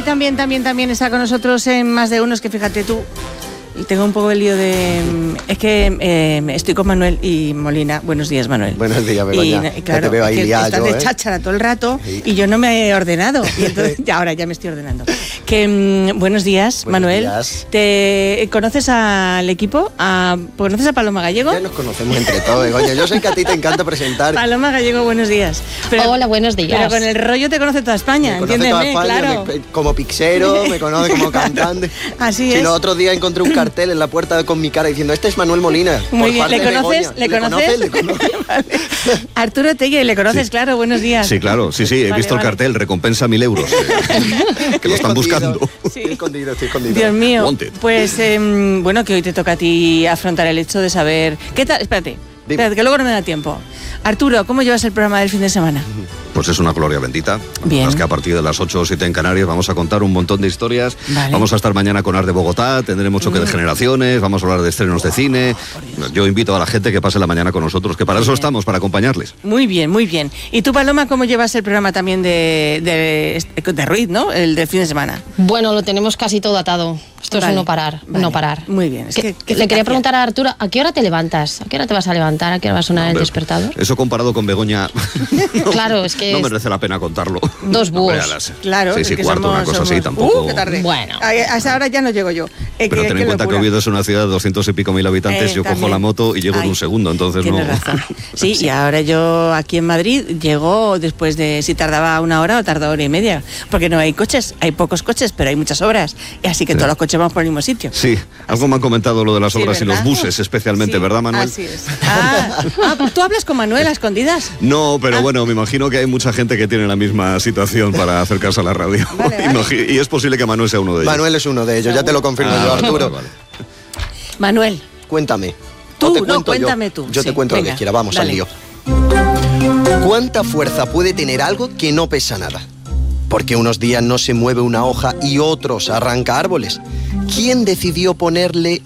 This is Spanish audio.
Y también está con nosotros en Más de Uno, es que fíjate tú, tengo un poco el lío de... Es que estoy con Manuel y Molina. Buenos días, Manuel. Buenos días, Begoña. Y claro, te veo ahí que liado, estás de cháchara todo el rato, sí. Y yo no me he ordenado. Y entonces, ahora ya me estoy ordenando. Buenos días, Manuel. Días. ¿Te conoces al equipo? ¿Conoces a Paloma Gallego? Ya nos conocemos entre todos, Begoña. Yo sé que a ti te encanta presentar. Paloma Gallego, buenos días. Hola, buenos días. Pero con el rollo te conoce toda España, entiéndeme, toda España, claro. Como pixero, me conoce como cantante. Así es. Si no, otro día encontré un cartel en la puerta con mi cara diciendo, este es Manuel Molina. Muy bien, ¿le conoces? ¿Le conoces? Vale. Arturo Telle, ¿le conoces? Sí. Claro, buenos días. Sí, claro, sí, he visto el cartel, recompensa 1.000 euros. Que lo están buscando. Sí. Estoy escondido. Dios mío. Wanted. Pues, bueno, que hoy te toca a ti afrontar el hecho de saber... ¿Qué tal? Espérate, que luego no me da tiempo. Arturo, ¿cómo llevas el programa del fin de semana? Pues es una gloria bendita. Bien. Es que a partir de las 8 o 7 en Canarias vamos a contar un montón de historias. Vale. Vamos a estar mañana con Art de Bogotá, tendremos choque de generaciones, vamos a hablar de estrenos de cine. Yo invito a la gente que pase la mañana con nosotros, que para eso estamos, para acompañarles. Muy bien, muy bien. ¿Y tú, Paloma, cómo llevas el programa también de Ruiz, ¿no? El del fin de semana. Bueno, lo tenemos casi todo atado. Esto es no parar. Muy bien. Le quería preguntar a Arturo, ¿a qué hora te levantas? ¿A qué hora te vas a levantar? ¿A qué hora va a sonar el despertador? Eso comparado con Begoña... Claro, es que... No merece la pena contarlo. Dos búhos. Claro. Sí, cuarto, una cosa así, tampoco... qué tarde. Bueno. A esa hora ya no llego yo. Pero ten en cuenta que Oviedo es una ciudad de 200 y pico mil habitantes, yo cojo la moto y llego en un segundo, entonces no... Razón. Sí, y ahora yo aquí en Madrid llego después de... Si tardaba una hora o tardaba hora y media, porque no hay coches, hay pocos coches, pero hay muchas obras, así que todos los coches vamos por el mismo sitio. Sí, algo me han comentado lo de las obras y los buses especialmente, ¿verdad, Manuel? Así es. ¿Tú hablas con Manuel a escondidas? No, pero bueno, me imagino que hay mucha gente que tiene la misma situación para acercarse a la radio. Vale. Y es posible que Manuel sea uno de ellos. Manuel es uno de ellos, ya te lo confirmo yo, Arturo. Vale. Manuel. Cuéntame. Cuéntame tú. Yo te cuento lo que quiera, vamos al lío. ¿Cuánta fuerza puede tener algo que no pesa nada? Porque unos días no se mueve una hoja y otros arranca árboles. ¿Quién decidió ponerle